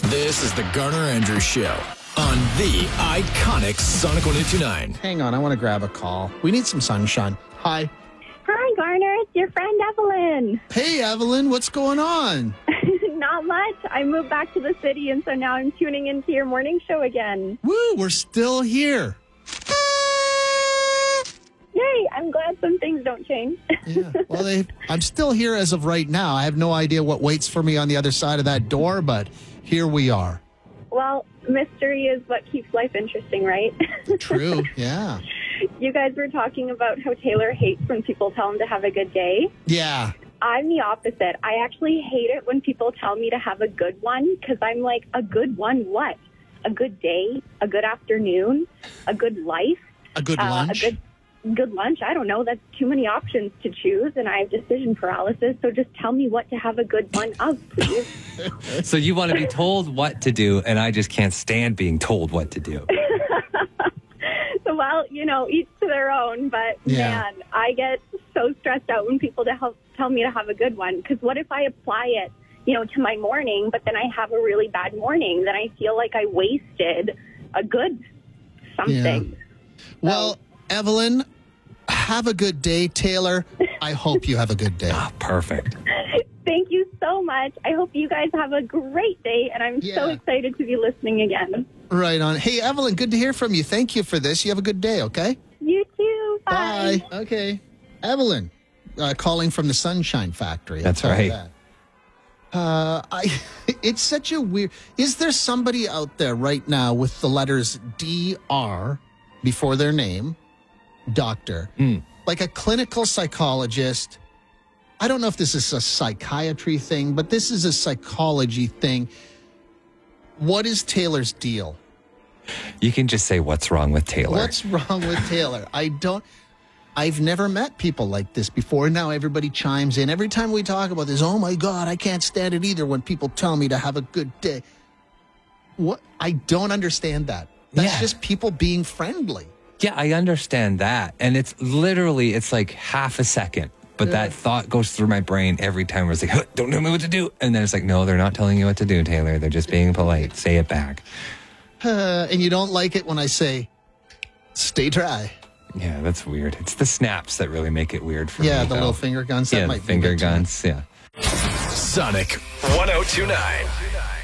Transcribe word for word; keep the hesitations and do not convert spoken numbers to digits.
This is the Garner Andrews Show on the iconic Sonic one oh two nine. Hang on, I want to grab a call. We need some sunshine. Hi. Hi, Garner. It's your friend Evelyn. Hey, Evelyn. What's going on? Not much. I moved back to the city, and so now I'm tuning into your morning show again. Woo, we're still here. Yay, I'm glad some things don't change. Yeah. Well, they, I'm still here as of right now. I have no idea what waits for me on the other side of that door, but here we are. Well, mystery is what keeps life interesting, right? True, yeah. You guys were talking about how Taylor hates when people tell him to have a good day. Yeah. I'm the opposite. I actually hate it when people tell me to have a good one because I'm like, a good one what? A good day? A good afternoon? A good life? A good lunch? Uh, a good good lunch? I don't know. That's too many options to choose, and I have decision paralysis, so just tell me what to have a good one of, please. So you want to be told what to do, and I just can't stand being told what to do. Well, you know, each to their own, but Yeah. man, I get so stressed out when people to help tell me to have a good one, because what if I apply it, you know, to my morning, but then I have a really bad morning? Then I feel like I wasted a good something. Yeah. Well, Evelyn, have a good day. Taylor, I hope you have a good day. Ah, perfect. Thank you so much. I hope you guys have a great day, and I'm so Yeah. excited to be listening again. Right on. Hey, Evelyn, good to hear from you. Thank you for this. You have a good day, okay? You too. Bye. Bye. Okay. Evelyn, uh, calling from the Sunshine Factory. I'll That's tell you right. that. Uh, I. It's such a weird. Is there somebody out there right now with the letters D R before their name, doctor, Mm. like a clinical psychologist? I don't know if this is a psychiatry thing, but this is a psychology thing. What is Taylor's deal? You can just say, what's wrong with Taylor? What's wrong with Taylor? I don't. I've never met people like this before. Now everybody chimes in. Every time we talk about this, oh my God, I can't stand it either when people tell me to have a good day. What? I don't understand that. That's Yeah. just people being friendly. Yeah, I understand that. And it's literally, it's like half a second. But Yeah. that thought goes through my brain every time where it's like, huh, don't tell me what to do. And then it's like, no, they're not telling you what to do, Taylor. They're just being polite. Say it back. Uh, and you don't like it when I say, stay dry. Yeah, that's weird. It's the snaps that really make it weird for me. Yeah, the though. little finger guns. That Yeah, might the be finger good too. guns. Yeah. Sonic one oh two nine.